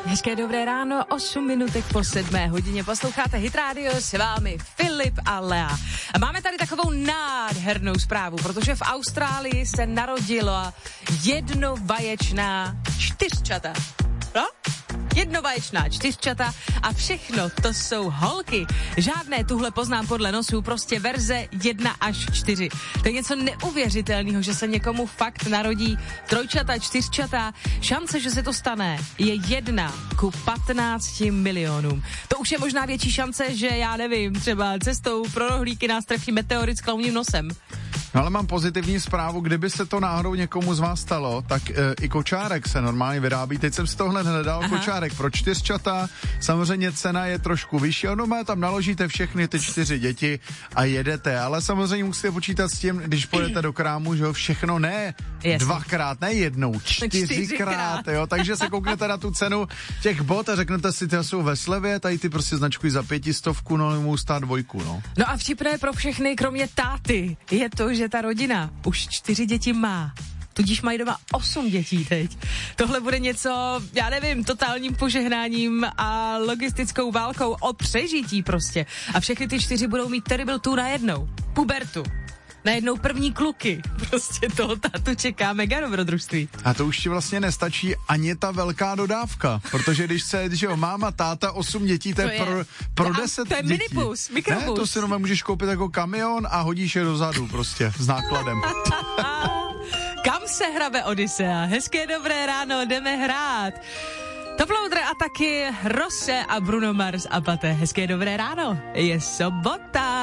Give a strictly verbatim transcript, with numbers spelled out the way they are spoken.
Hezké dobré ráno, osm minutek po sedmé hodině. Posloucháte Hit Radio, s vámi Filip a Lea. A máme tady takovou nádhernou zprávu, protože v Austrálii se narodilo jednovaječná čtyřčata. No? Jednovaječná čtyřčata a všechno to jsou holky. Žádné tuhle poznám podle nosů, prostě verze jedna až čtyři. To je něco neuvěřitelného, že se někomu fakt narodí trojčata, čtyřčata. Šance, že se to stane, je jedna ku patnácti milionům. To už je možná větší šance, že já nevím, třeba cestou pro rohlíky nás trefí meteorit s klauním nosem. No ale mám pozitivní zprávu, kdyby se to náhodou někomu z vás stalo, tak e, i kočárek se normálně vyrábí. Teď jsem si to hned hledal, Aha. kočárek pro čtyřčata, samozřejmě cena je trošku vyšší, ono má tam naložíte všechny ty čtyři děti a jedete, ale samozřejmě musíte počítat s tím, když půjdete do krámu, že jo, všechno ne Jasně. dvakrát, ne jednou, čtyřikrát, jo, takže se kouknete na tu cenu těch bot a řeknete si, ty jsou ve slevě, tady ty prostě značkují za pětistovku, no nemůžu stát dvojku, no. No a vtipné pro všechny, kromě táty, je to, že ta rodina už čtyři děti má. Tudíž mají doma osm dětí teď. Tohle bude něco, já nevím, totálním požehnáním a logistickou válkou o přežití prostě. A všechny ty čtyři budou mít terrible two najednou. Pubertu. Najednou první kluky. Prostě toho tátu čeká mega dobrodružství. A to už ti vlastně nestačí ani ta velká dodávka, protože když se, že jo, máma, táta, osm dětí, to je, to je pro, pro deset dětí. To je minibus, mikrobus. Ne, to si jenom můžeš koupit jako kamion a hodíš je dozadu prostě s nákladem. Kam se hrabe Odisea? Hezké dobré ráno, jdeme hrát. Toploudr a taky Rose a Bruno Mars a Paté. Hezké dobré ráno, je sobota.